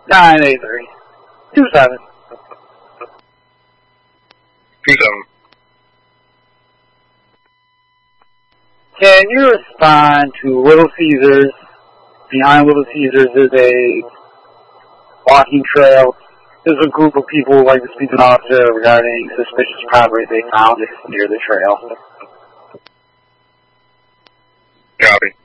983 27. 27. Can you respond to Little Caesars? Behind Little Caesars is a walking trail. There's a group of people who like to speak to an officer regarding suspicious property they found near the trail. Copy.